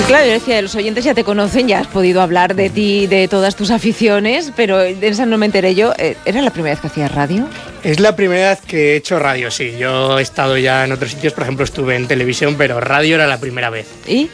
Claro, yo decía, los oyentes ya te conocen, ya has podido hablar de ti, de todas tus aficiones, pero de esa no me enteré yo. ¿Era la primera vez que hacías radio? Es la primera vez que he hecho radio, sí. Yo he estado ya en otros sitios, por ejemplo, estuve en televisión, pero radio era la primera vez. ¿Y?